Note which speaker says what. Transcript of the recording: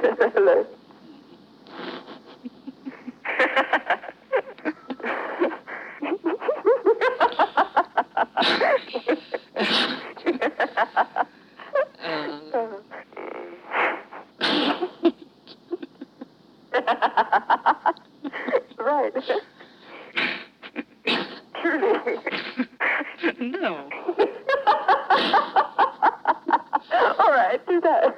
Speaker 1: Hello. Right. Truly.
Speaker 2: No.
Speaker 1: All right, do that.